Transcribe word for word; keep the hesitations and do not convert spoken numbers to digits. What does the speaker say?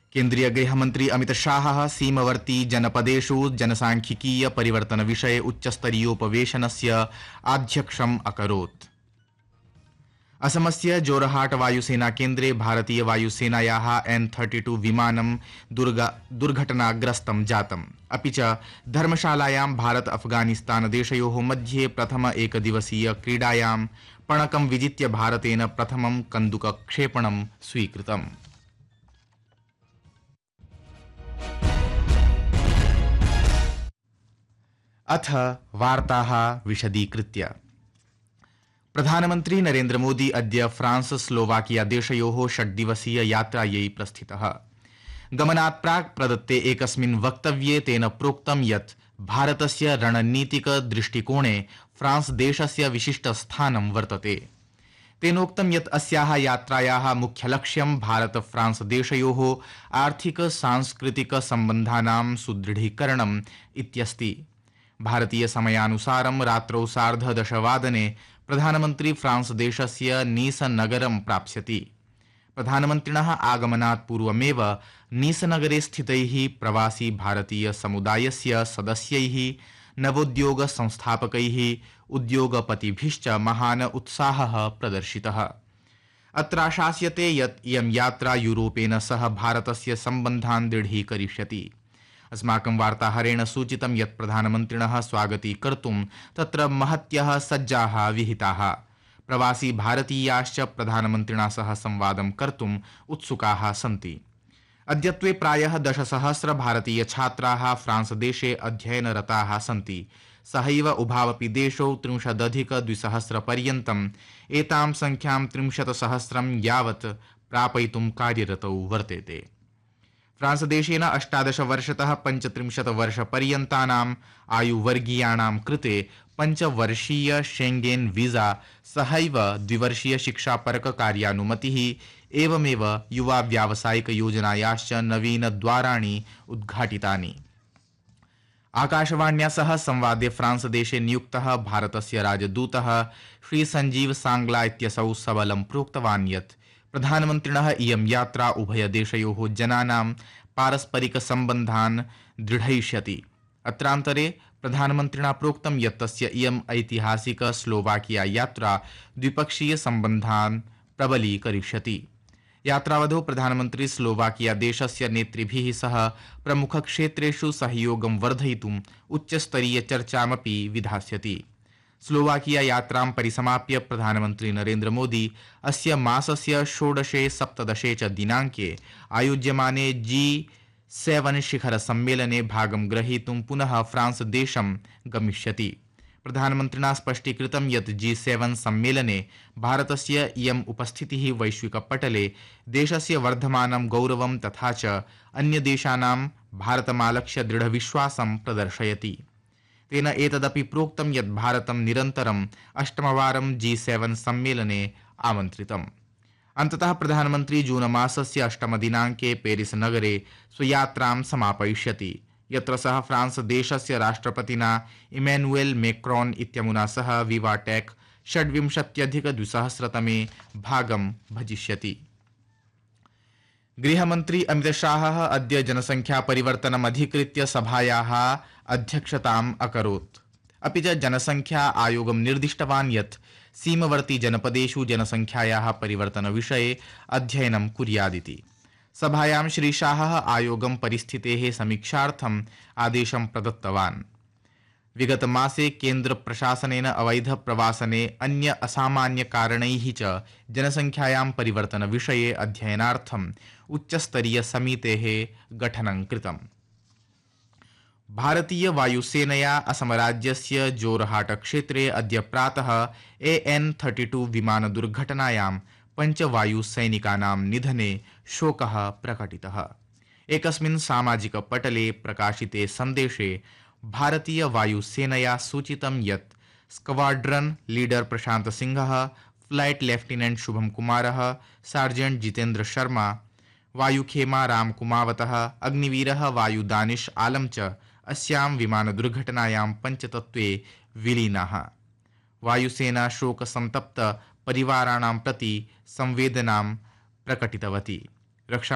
केन्द्रीय गृहमन्त्री अमित शाहः सीमवर्ती जनपदेषु जनसांख्यिकीय परिवर्तन विषये उच्चस्तरीयोपवेशनस्य आध्यक्षम् अकरोत्। असमस्य जोरहाट वायुसेना केन्द्रे भारतीय वायुसेनायाः एन् थर्टि टू विमानं दुर्घटनाग्रस्तं जातम्। अपि च धर्मशालायां भारत अफगानिस्तान देशयोः मध्ये प्रथम एकदिवसीय क्रीडायां पणकं विजित्य भारतेन प्रथमं कन्दुकक्षेपणं स्वीकृतम्। अथ वार्ताः विशदीकृत्य। प्रधानमन्त्री नरेन्द्र मोदी अद्य फ्रांस स्लोवाकिया देशयोः षड्दिवसीय यात्रायै प्रस्थितः। गमनात् प्राक् प्रदत्ते एकस्मिन् वक्तव्ये तेन प्रोक्तं यत् भारतस्य रणनीतिक दृष्टिकोणे फ्रांस देशस्य विशिष्ट स्थानं वर्तते। तेनोक्तं यत् अस्याः यात्रायाः मुख्यलक्ष्यं भारत फ्रांस देशयोः आर्थिक सांस्कृतिक सम्बन्धानां सुदृढीकरणम् इत्यस्ति। भारतीय समयानुसारं रात्रौ सार्धदशवादने प्रधानमन्त्री फ्रांस देशस्य नीस नगरं प्राप्स्यति। प्रधानमन्त्रिणः आगमनात् पूर्वमेव नीस नगरे स्थितैः प्रवासी भारतीय समुदायस्य सदस्यैः नवोद्योग संस्थापकैः उद्योगपतिभिश्च महान् उत्साहः प्रदर्शितः। अत्राशास्यते यत् इयं यात्रा यूरोपेन सह भारतस्य सम्बन्धान् दृढीकरिष्यति। अस्माकं वार्ताहरेण सूचितं यत् प्रधानमन्त्रिणः स्वागतीकर्तुं तत्र महत्यः सज्जाः विहिताः। प्रवासी भारतीयाश्च प्रधानमन्त्रिणा सह संवादं कर्तुम् उत्सुकाः सन्ति। अद्यत्वे प्रायः दशसहस्र भारतीय छात्राः फ्रांस देशे अध्ययनरताः सन्ति। सहैव उभावपि देशौ त्रिंशदधिक द्विसहस्र पर्यन्तम् एतां संख्यां त्रिंशत् सहस्रं यावत् प्रापयितुं कार्यरतौ वर्तेते। फ्रांस देशेन अष्टादश वर्षतः पञ्चत्रिंशत् वर्षपर्यन्तानाम् आयुवर्गीयाणां कृते पञ्चवर्षीय शेंगेन वीजा सहैव द्विवर्षीय शिक्षापरक कार्यानुमतिः एवमेव युवा व्यावसायिक योजनायाश्च नवीनद्वाराणि उद्घाटितानि। आकाशवाण्या सह संवादे फ्रांस देशे नियुक्तः भारतस्य राजदूतः श्री संजीव सांग्ला इत्यसौ सबलं प्रोक्तवान् यत् प्रधानमन्त्रिणः इयं यात्रा उभयदेशयोः जनानां पारस्परिक सम्बन्धान् दृढयिष्यति। अत्रान्तरे प्रधानमन्त्रिणा प्रोक्तं यत् तस्य इयम् ऐतिहासिक स्लोवाकिया यात्रा द्विपक्षीय सम्बन्धान् प्रबलीकरिष्यति। यात्रावधौ प्रधानमन्त्री स्लोवाकिया देशस्य नेतृभिः सह प्रमुखक्षेत्रेषु सहयोगं वर्धयितुम् उच्चस्तरीय चर्चामपि विधास्यति। स्लोवाकिया यात्रां परिसमाप्य प्रधानमन्त्री नरेन्द्र मोदी अस्य मासस्य षोडशे सप्तदशे च दिनाङ्के आयोज्यमाने जी सेवन शिखर सम्मेलने भागं ग्रहीतुं पुनः फ्रांस देशं गमिष्यति। प्रधानमन्त्रिणा स्पष्टीकृतं यत् जी सेवन सम्मेलने भारतस्य इयम् उपस्थितिः वैश्विकपटले देशस्य वर्धमानं गौरवं तथा च अन्यदेशानां भारतमालक्ष्य दृढविश्वासं प्रदर्शयति। तेन एतदपि प्रोक्तं यत् भारतं निरन्तरम् अष्टमवारं जी सेवन सम्मेलने आमन्त्रितम्। अन्ततः प्रधानमन्त्री जून मासस्य अष्टमदिनाङ्के पेरिस नगरे स्वयात्रां समापयिष्यति, यत्र सः फ्रांस देशस्य राष्ट्रपतिना इमैनुएल मैक्रोन् इत्यमुना सह विवाटेक् षड्विंशत्यधिक द्विसहस्रतमे भागं भजिष्यति। गृहमन्त्री अमित शाहः अद्य जनसंख्या परिवर्तनम् अधिकृत्य सभायाः अध्यक्षताम् अकरोत्। अपि च जनसंख्या आयोगं निर्दिष्टवान् यत् सीमवर्ती जनपदेषु जनसंख्यायाः परिवर्तनविषये अध्ययनं कुर्यादिति। सभायां श्री शाहः आयोगं परिस्थितेः समीक्षार्थम् आदेशं प्रदत्तवान्। विगत मासे केन्द्र प्रशासनेन अवैध प्रवासने अन्य असामान्य कारणैः च जनसंख्यायां परिवर्तन विषये अध्ययनार्थम् उच्चस्तरीय समितेः गठनं कृतम्। भारतीय वायुसेनया असमराज्यस्य जोरहाट क्षेत्रे अद्य प्रातः ए एन् थर्टि टू विमान दुर्घटनायां पञ्चवायुसैनिकानां निधने शोकः प्रकटितः। एकस्मिन् सामाजिक पटले प्रकाशिते सन्देशे भारतीय वायुसेनया सूचितं यत् स्क्वाड्रन लीडर प्रशांत सिंहः, फ्लाइट लेफ्टिनेंट शुभम कुमारः, सार्जेंट जितेंद्र शर्मा, वायुखेमा राम कुमावतः, अग्निवीरः वायुदानिश आलम च अस्यां विमान दुर्घटनायां पञ्चतत्त्वे विलीनाः। वायुसेना शोक संतप्त परिवाराणां प्रति संवेदनां प्रकटितवती। रक्षा